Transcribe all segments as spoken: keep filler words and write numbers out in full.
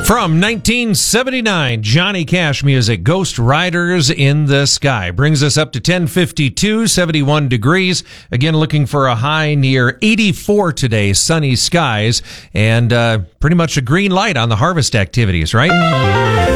From nineteen seventy-nine, Johnny Cash music, Ghost Riders in the Sky, brings us up to ten fifty-two, seventy-one degrees. Again, looking for a high near eighty-four today, sunny skies, and uh, pretty much a green light on the harvest activities, right?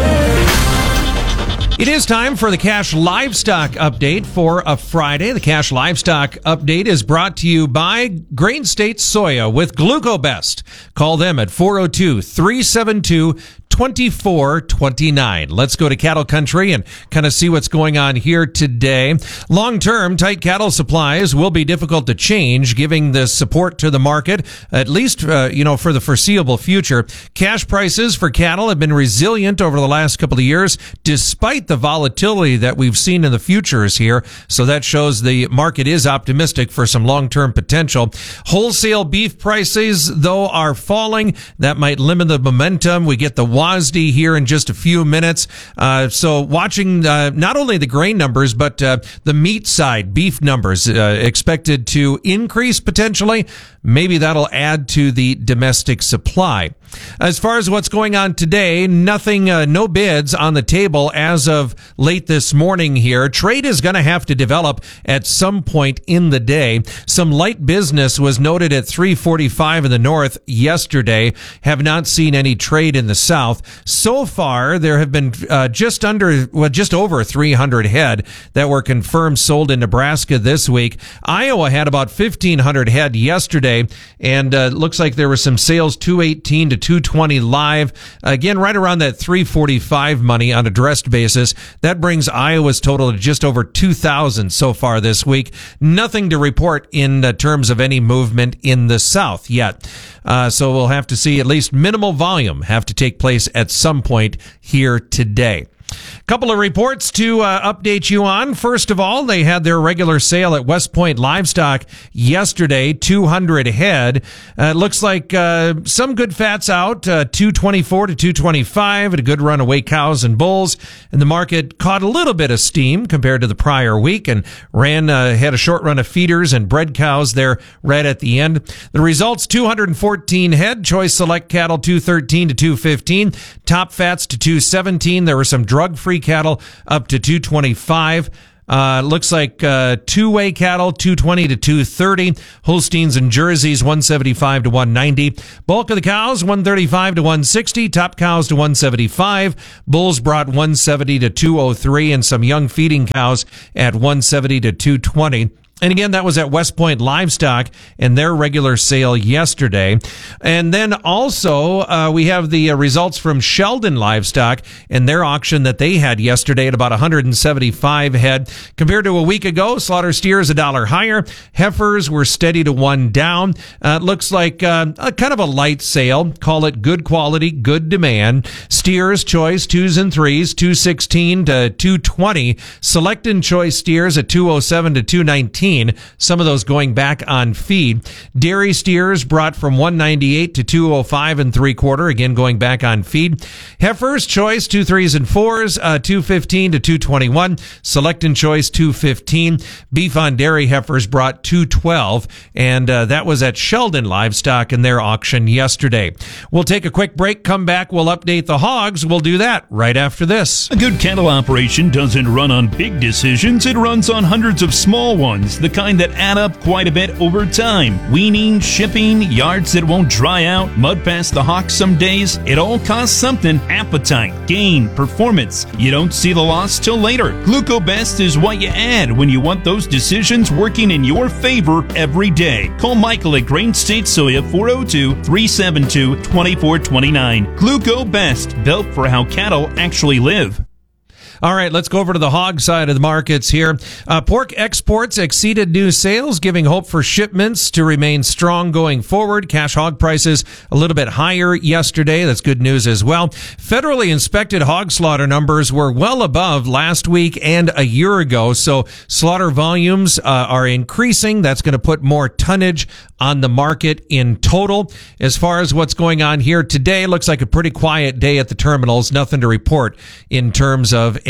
It is time for the Cash Livestock Update for a Friday. The Cash Livestock Update is brought to you by Grain State Soya with GlucoBest. Call them at four oh two, three seven two, two four two nine. Let's go to cattle country and kind of see what's going on here today. Long-term, tight cattle supplies will be difficult to change, giving the support to the market, at least, uh, you know, for the foreseeable future. Cash prices for cattle have been resilient over the last couple of years, despite the volatility that we've seen in the futures here. So that shows the market is optimistic for some long-term potential. Wholesale beef prices, though, are falling. That might limit the momentum. We get the W A S D here in just a few minutes. Uh, so watching uh, not only the grain numbers, but uh, the meat side, beef numbers uh, expected to increase potentially. Maybe that'll add to the domestic supply. As far as what's going on today, nothing, uh, no bids on the table as of late this morning here. Trade is going to have to develop at some point in the day. Some light business was noted at three forty-five in the north yesterday. Have not seen any trade in the south. So far, there have been uh, just under, well, just over three hundred head that were confirmed sold in Nebraska this week. Iowa had about fifteen hundred head yesterday, and uh, looks like there were some sales two eighteen to two twenty live. Again, right around that three forty-five money on a dressed basis. That brings Iowa's total to just over two thousand so far this week. Nothing to report in uh, terms of any movement in the south yet. Uh, so we'll have to see at least minimal volume have to take place at some point here today. Couple of reports to uh, update you on. First of all, they had their regular sale at West Point Livestock yesterday, two hundred head. Uh, it looks like uh, some good fats out, uh, two twenty-four to two twenty-five, and a good run of weight cows and bulls. And the market caught a little bit of steam compared to the prior week and ran uh, had a short run of feeders and bred cows there right at the end. The results: two hundred fourteen head, choice select cattle two thirteen to two fifteen, top fats to two seventeen. There were some drug-free cattle up to two twenty-five. Uh, looks like uh, two-way cattle two twenty to two thirty. Holsteins and Jerseys one seventy-five to one ninety. Bulk of the cows one thirty-five to one sixty. Top cows to one seventy-five. Bulls brought one seventy to two oh three, and some young feeding cows at one seventy to two twenty. And again, that was at West Point Livestock and their regular sale yesterday. And then also, uh, we have the uh, results from Sheldon Livestock and their auction that they had yesterday at about one hundred seventy-five head. Compared to a week ago, slaughter steers a dollar higher. Heifers were steady to one down. Uh, it looks like uh, a kind of a light sale. Call it good quality, good demand. Steers, choice, twos and threes, two sixteen to two twenty. Select and choice steers at two oh seven to two nineteen. Some of those going back on feed. Dairy steers brought from one ninety-eight to two oh five and three quarter, again going back on feed. Heifers, choice, two threes and fours, uh, two fifteen to two twenty-one. Select and choice, two fifteen. Beef on dairy heifers brought two twelve, and uh, that was at Sheldon Livestock in their auction yesterday. We'll take a quick break, come back, we'll update the hogs. We'll do that right after this. A good cattle operation doesn't run on big decisions, it runs on hundreds of small ones. The kind that add up quite a bit over time. Weaning, shipping, yards that won't dry out, mud past the hocks some days. It all costs something. Appetite, gain, performance. You don't see the loss till later. GlucoBest is what you add when you want those decisions working in your favor every day. Call Michael at Grain State Soya, four oh two, three seven two, two four two nine. GlucoBest, built for how cattle actually live. All right, let's go over to the hog side of the markets here. Uh, pork exports exceeded new sales, giving hope for shipments to remain strong going forward. Cash hog prices a little bit higher yesterday. That's good news as well. Federally inspected hog slaughter numbers were well above last week and a year ago, so slaughter volumes uh, are increasing. That's going to put more tonnage on the market in total. As far as what's going on here today, looks like a pretty quiet day at the terminals. Nothing to report in terms of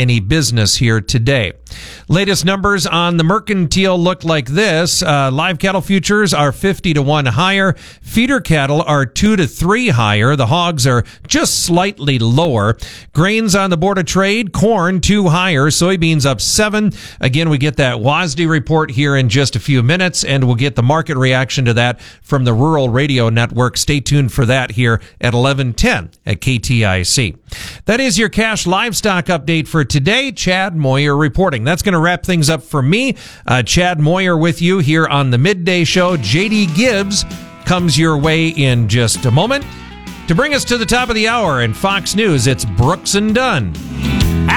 any business here today. Latest numbers on the mercantile look like this. Uh, live cattle futures are fifty to one higher. Feeder cattle are two to three higher. The hogs are just slightly lower. Grains on the board of trade, corn two higher, soybeans up seven. Again, we get that W A S D report here in just a few minutes, and we'll get the market reaction to that from the Rural Radio Network. Stay tuned for that here at eleven ten at K T I C. That is your cash livestock update for today. Chad Moyer reporting. That's going to wrap things up for me. Uh, Chad Moyer with you here on the Midday Show. J D Gibbs comes your way in just a moment. To bring us to the top of the hour in Fox News, it's Brooks and Dunn.